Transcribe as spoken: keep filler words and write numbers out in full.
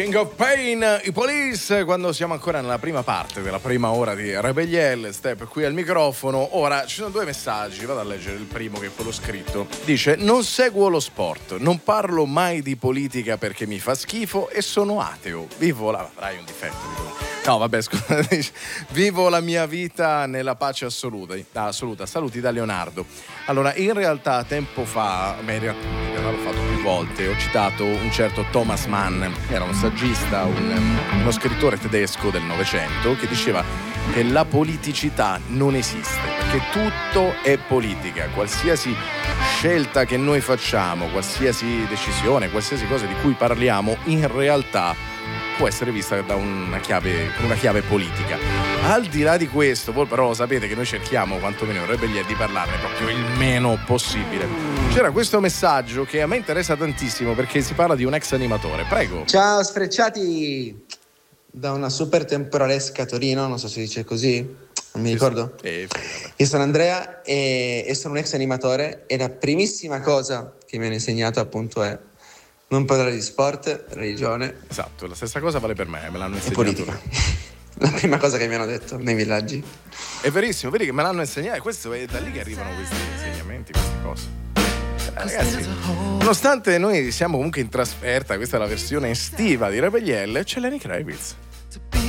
King of Pain, i Police, quando siamo ancora nella prima parte della prima ora di Rebelliel. Step qui al microfono. Ora ci sono due messaggi, vado a leggere il primo, che è quello scritto. Dice: non seguo lo sport, non parlo mai di politica perché mi fa schifo e sono ateo. Vivo la... avrai un difetto, dico. No, vabbè, scusa. Vivo la mia vita nella pace assoluta. assoluta. Saluti da Leonardo. Allora, in realtà tempo fa, beh, in realtà, in realtà l'ho fatto più volte, ho citato un certo Thomas Mann, era un saggista, un, uno scrittore tedesco del Novecento, che diceva che la politicità non esiste, perché tutto è politica. Qualsiasi scelta che noi facciamo, qualsiasi decisione, qualsiasi cosa di cui parliamo, in realtà può essere vista da una chiave, con una chiave politica. Al di là di questo, voi però sapete che noi cerchiamo, quantomeno in Rebellion, di parlarne proprio il meno possibile. C'era questo messaggio che a me interessa tantissimo perché si parla di un ex animatore. Prego. Ciao sfrecciati da una super temporalesca Torino, non so se si dice così, non mi ricordo. Eh, Io sono Andrea e, e sono un ex animatore e la primissima cosa che mi hanno insegnato appunto è non parlare di sport, religione. Esatto, la stessa cosa vale per me, me l'hanno insegnato. E politica. La prima cosa che mi hanno detto nei villaggi. È verissimo, vedi che me l'hanno insegnato, e questo è da lì che arrivano questi insegnamenti, queste cose. Eh, ragazzi, nonostante noi siamo comunque in trasferta, questa è la versione estiva di Rebelliel, c'è Lenny Kravitz.